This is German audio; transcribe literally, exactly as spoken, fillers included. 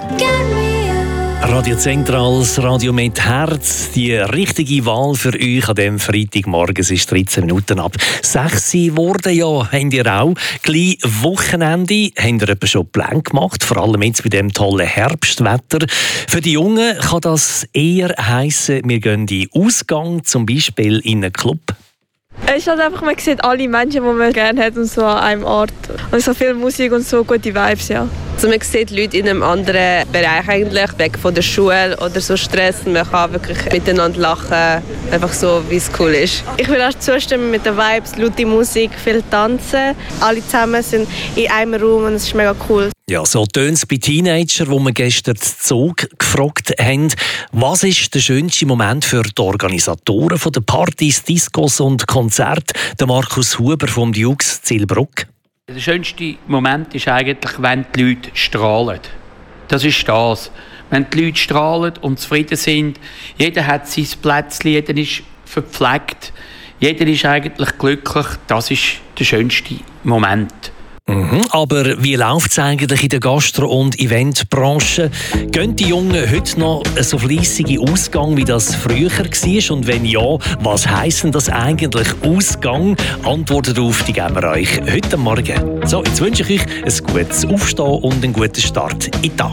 Radio Zentral, das Radio mit Herz. Die richtige Wahl für euch an diesem Freitagmorgen. Es ist dreizehn Minuten ab sechs geworden. Ja, habt ihr auch. Gleich Wochenende. Habt ihr etwa schon Pläne gemacht? Vor allem jetzt bei diesem tollen Herbstwetter. Für die Jungen kann das eher heissen, wir gehen in den Ausgang, zum Beispiel in einen Club. Es ist halt einfach, man sieht alle Menschen, die man gerne hat und so an einem Ort. Und so viel Musik und so gute Vibes, ja. Also man sieht Leute in einem anderen Bereich eigentlich, weg von der Schule oder so Stress. Man kann wirklich miteinander lachen, einfach so, wie es cool ist. Ich will auch zustimmen mit den Vibes, laute Musik, viel tanzen. Alle zusammen sind in einem Raum und es ist mega cool. Ja, so tönt es bei Teenagern, wo wir gestern den Zug gefragt haben. Was ist der schönste Moment für die Organisatoren von den Partys, Discos und Konzerten? Der Markus Huber vom Dukes Zillbruck. Der schönste Moment ist eigentlich, wenn die Leute strahlen. Das ist das. Wenn die Leute strahlen und zufrieden sind, jeder hat sein Plätzchen, jeder ist verpflegt, jeder ist eigentlich glücklich, das ist der schönste Moment. Mhm. Aber wie läuft es eigentlich in der Gastro- und Eventbranche? Gehen die Jungen heute noch so fleissig in Ausgang, wie das früher war? Und wenn ja, was heisst denn das eigentlich Ausgang? Antworten darauf, die geben wir euch heute Morgen. So, jetzt wünsche ich euch ein gutes Aufstehen und einen guten Start in den Tag.